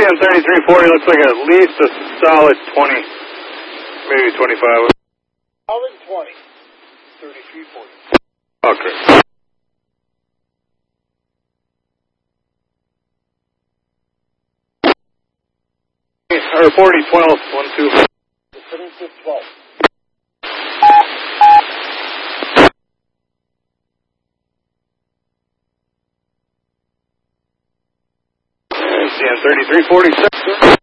CN 3340 looks like at least a solid 20, maybe 25. Solid 20, 3340. Okay. Or 4012, 12. 7612. CN 3346.